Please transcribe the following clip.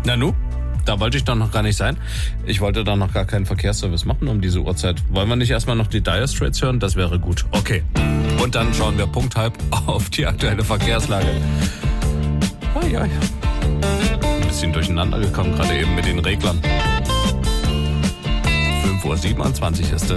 Nanu, da wollte ich doch noch gar nicht sein. Ich wollte da noch gar keinen Verkehrsservice machen um diese Uhrzeit. Wollen wir nicht erstmal noch die Dire Straits hören? Das wäre gut. Okay. Und dann schauen wir Punkt halb auf die aktuelle Verkehrslage. Ein bisschen durcheinander gekommen, gerade eben mit den Reglern. 5:27 Uhr ist es.